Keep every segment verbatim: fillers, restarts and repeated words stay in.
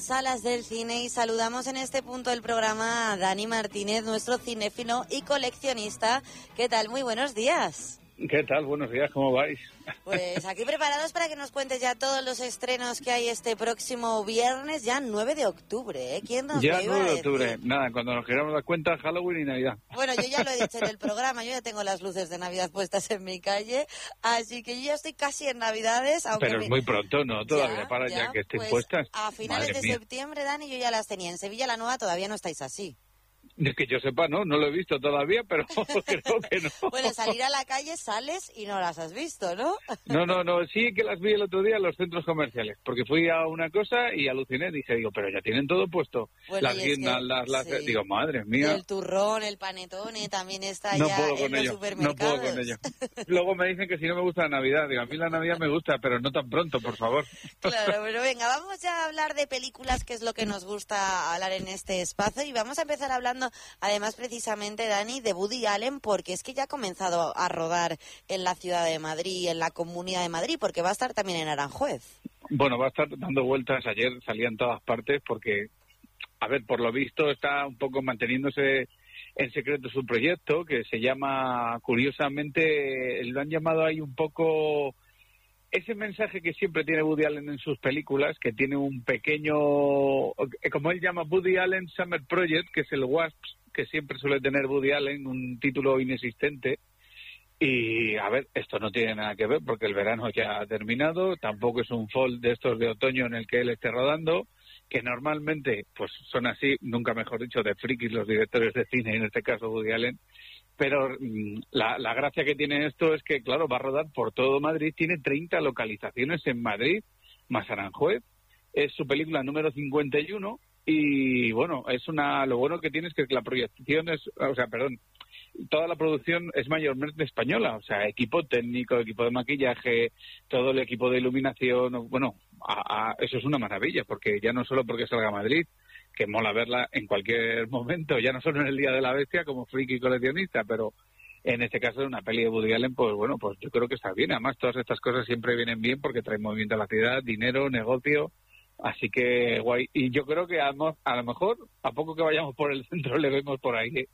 Salas del cine y saludamos en este punto del programa a Dani Martínez, nuestro cinéfilo y coleccionista. ¿Qué tal? Muy buenos días. ¿Qué tal? Buenos días, ¿cómo vais? Pues aquí preparados para que nos cuentes ya todos los estrenos que hay este próximo viernes, ya nueve de octubre, ¿eh? ¿Quién nos ya lo iba a nueve de decir? octubre, nada, cuando nos queramos dar cuenta, Halloween y Navidad. Bueno, yo ya lo he dicho en el programa, yo ya tengo las luces de Navidad puestas en mi calle, así que yo ya estoy casi en Navidades. Aunque Pero es mi... muy pronto, ¿no? Todavía ya, para ya, ya que estén pues, puestas. A finales Madre de mía. septiembre, Dani, yo ya las tenía. En Sevilla la Nueva todavía no estáis así. Es que yo sepa, no, no lo he visto todavía, pero creo que no. Bueno, salir a la calle sales y no las has visto, ¿no? No, no, no, sí que las vi el otro día en los centros comerciales, porque fui a una cosa y aluciné, dije, digo, pero ya tienen todo puesto. Bueno, las y es guindas, que, las, las, sí. digo, madre Y mía. el turrón, el panetone también está No ya puedo en con los ello, no supermercados. puedo con ello. Luego me dicen que si no me gusta la Navidad, digo, a mí la Navidad me gusta, pero no tan pronto, por favor. Claro, pero venga, vamos ya a hablar de películas, que es lo que nos gusta hablar en este espacio, y vamos a empezar hablando, además, precisamente, Dani, de Woody Allen, porque es que ya ha comenzado a rodar en la ciudad de Madrid, en la Comunidad de Madrid, porque va a estar también en Aranjuez. Bueno, va a estar dando vueltas. Ayer salía en todas partes porque, a ver, por lo visto está un poco manteniéndose en secreto su proyecto, que se llama, curiosamente, lo han llamado ahí un poco... Ese mensaje que siempre tiene Woody Allen en sus películas, que tiene un pequeño, como él llama, Woody Allen Summer Project, que es el WASP, que siempre suele tener Woody Allen, un título inexistente. Y, a ver, esto no tiene nada que ver porque el verano ya ha terminado, tampoco es un fall de estos de otoño en el que él esté rodando, que normalmente, pues son así, nunca mejor dicho, de frikis los directores de cine, y en este caso Woody Allen. Pero mmm, la, la gracia que tiene esto es que, claro, va a rodar por todo Madrid, tiene treinta localizaciones en Madrid, más Aranjuez, es su película número cincuenta y uno, y bueno, es una, lo bueno que tiene es que la proyección es, o sea, perdón, toda la producción es mayormente española, o sea, equipo técnico, equipo de maquillaje, todo el equipo de iluminación, bueno, a, a, eso es una maravilla, porque ya no solo porque salga a Madrid, que mola verla en cualquier momento, ya no solo en el Día de la Bestia como friki coleccionista, pero en este caso, una peli de Woody Allen, pues bueno, pues yo creo que está bien. Además, todas estas cosas siempre vienen bien porque traen movimiento a la ciudad, dinero, negocio, así que guay. Y yo creo que a, a lo mejor, a poco que vayamos por el centro, le vemos por ahí, ¿eh?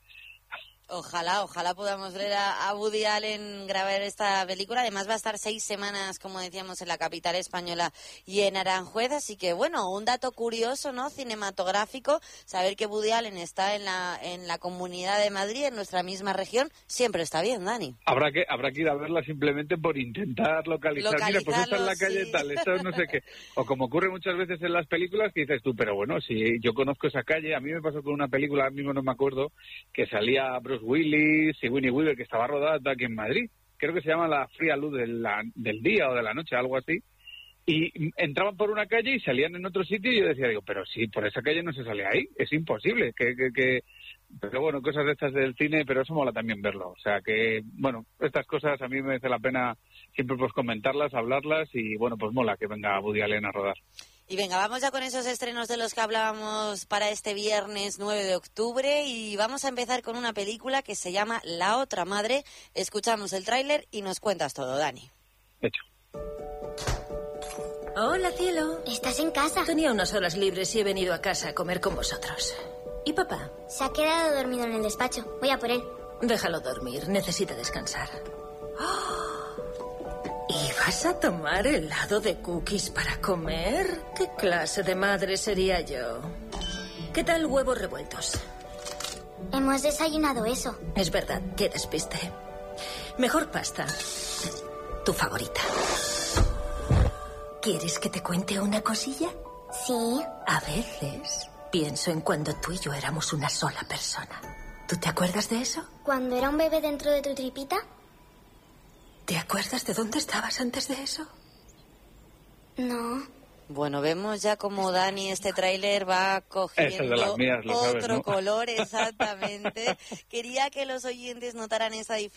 Ojalá, ojalá podamos ver a, a Woody Allen grabar esta película. Además va a estar seis semanas, como decíamos, en la capital española y en Aranjuez. Así que, bueno, un dato curioso, ¿no?, cinematográfico, saber que Woody Allen está en la en la Comunidad de Madrid, en nuestra misma región, siempre está bien, Dani. Habrá que habrá que ir a verla simplemente por intentar localizar. Mira, pues esta es la calle sí. tal, esto no sé qué. O como ocurre muchas veces en las películas, que dices tú, pero bueno, si yo conozco esa calle, a mí me pasó con una película, ahora mismo no me acuerdo, que salía Bruce Willis y Winnie Weaver, que estaba rodada aquí en Madrid. Creo que se llama La fría luz de la, del día o de la noche, algo así. Y entraban por una calle y salían en otro sitio y yo decía, digo, pero sí, por esa calle no se sale ahí, es imposible. que, que, que... Pero bueno, cosas de estas del cine, pero eso mola también verlo. O sea que, bueno, estas cosas a mí me merece la pena siempre pues comentarlas, hablarlas y bueno, pues mola que venga Woody Allen a rodar. Y venga, vamos ya con esos estrenos de los que hablábamos para este viernes nueve de octubre y vamos a empezar con una película que se llama La otra madre. Escuchamos el tráiler y nos cuentas todo, Dani. Hecho. Hola, cielo. ¿Estás en casa? Tenía unas horas libres y he venido a casa a comer con vosotros. ¿Y papá? Se ha quedado dormido en el despacho. Voy a por él. Déjalo dormir, necesita descansar. ¡Oh! ¿Y vas a tomar helado de cookies para comer? ¿Qué clase de madre sería yo? ¿Qué tal huevos revueltos? Hemos desayunado eso. Es verdad, qué despiste. Mejor pasta. Tu favorita. ¿Quieres que te cuente una cosilla? Sí. A veces pienso en cuando tú y yo éramos una sola persona. ¿Tú te acuerdas de eso? ¿Cuando era un bebé dentro de tu tripita? ¿Te acuerdas de dónde estabas antes de eso? No. Bueno, vemos ya como Dani, este tráiler va cogiendo de las mías, lo otro sabes, ¿no? color, exactamente. Quería que los oyentes notaran esa diferencia.